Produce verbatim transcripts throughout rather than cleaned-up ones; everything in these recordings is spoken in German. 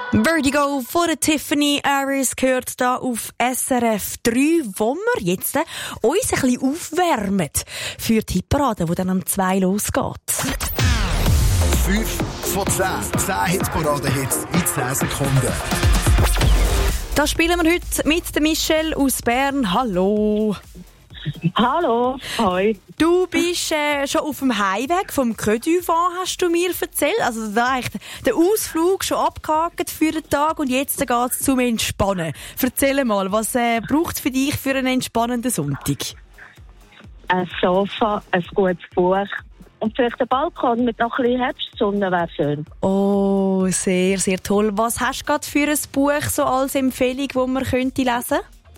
Vertigo von der Tiffany Aris gehört da auf S R F drei, wo wir jetzt äh, uns ein bisschen aufwärmen für die Hitparade, die dann um zwei losgeht. fünf von zehn. zehn Hitparade-Hits in zehn Sekunden. Das spielen wir heute mit der Michelle aus Bern. Hallo. Hallo, hoi. Du bist äh, schon auf dem Heimweg vom Côte d'Ivoire, hast du mir erzählt. Also da eigentlich der Ausflug schon abgehakt für den Tag und jetzt geht es zum Entspannen. Erzähl mal, was äh, braucht es für dich für einen entspannenden Sonntag? Ein Sofa, ein gutes Buch und vielleicht ein Balkon mit noch ein bisschen Herbstsonne wäre schön. Oh, sehr, sehr toll. Was hast du gerade für ein Buch so als Empfehlung, das man könnte lesen?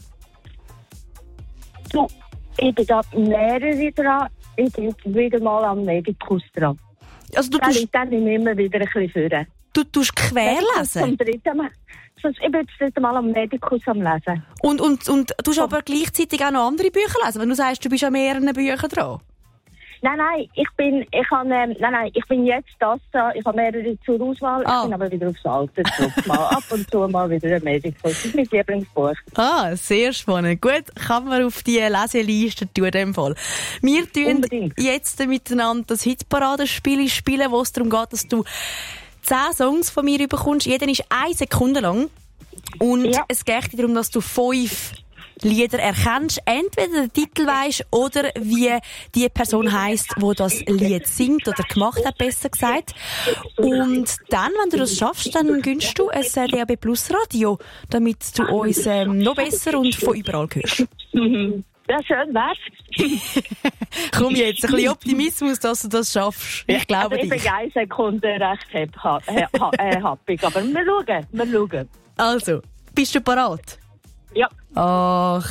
Du, ich bin da mehrere dran. Ich bin wieder mal am Medikus dran. Also du Dann, tust, dann nehme ich immer wieder ein bisschen führen. du tust querlesen? Zum dritten Mal. Ich bin das dritte Mal am Medikus am Lesen. Und, und, und du tust aber gleichzeitig auch noch andere Bücher lesen, wenn du sagst, du bist an mehreren Büchern dran? Nein, nein, ich bin, ich kann, ähm, nein, nein, ich bin jetzt das da. Ich habe mehrere zur Auswahl. Ah. Ich bin aber wieder aufs Alte zurück. Mal ab und zu mal wieder ein Medikus. Das ist mein Lieblingsbuch. Ah, sehr spannend. Gut, kann man auf die Leseliste tun, in dem Fall. Wir tun Unbedingt. jetzt miteinander das Hitparadenspiel spielen, wo es darum geht, dass du zehn Songs von mir bekommst. Jeder ist eine Sekunde lang. Und Ja. es geht darum, dass du fünf Lieder erkennst, entweder den Titel weisst oder wie die Person heisst, die das Lied singt oder gemacht hat, besser gesagt. Und dann, wenn du das schaffst, dann gönnst du ein D A B Plus Radio, damit du uns ähm, noch besser und von überall hörst. Ja, schön wär's. Komm jetzt, ein bisschen Optimismus, dass du das schaffst. Ich glaube also ich dich. bin eine Sekunde recht happy, ha, ha, äh, happy. Aber wir schauen, wir schauen. Also, bist du bereit? Ja. Ach,